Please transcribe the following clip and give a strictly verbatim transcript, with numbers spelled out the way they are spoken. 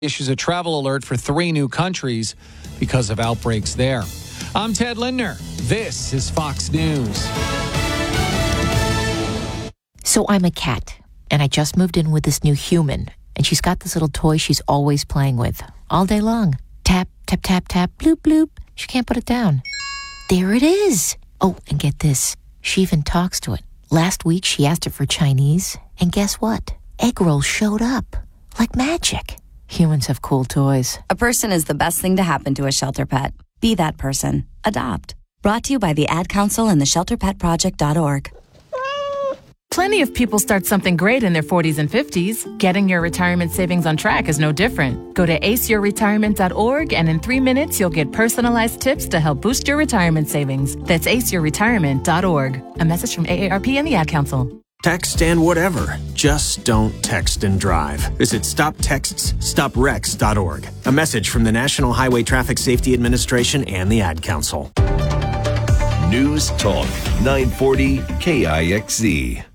issues a travel alert for three new countries because of outbreaks there. I'm Ted Lindner. This is Fox News. So I'm a cat, and I just moved in with this new human, and she's got this little toy she's always playing with, all day long. Tap, tap, tap, tap, bloop, bloop. She can't put it down. There it is. Oh, and get this. She even talks to it. Last week, she asked it for Chinese, and guess what? Egg rolls showed up. Like magic. Humans have cool toys. A person is the best thing to happen to a shelter pet. Be that person. Adopt. Brought to you by the Ad Council and the shelter pet project dot org. Plenty of people start something great in their forties and fifties. Getting your retirement savings on track is no different. Go to ace your retirement dot org and in three minutes you'll get personalized tips to help boost your retirement savings. That's ace your retirement dot org. A message from A A R P and the Ad Council. Text and whatever. Just don't text and drive. Visit stop texts stop wrecks dot org. A message from the National Highway Traffic Safety Administration and the Ad Council. News Talk nine forty K I X Z.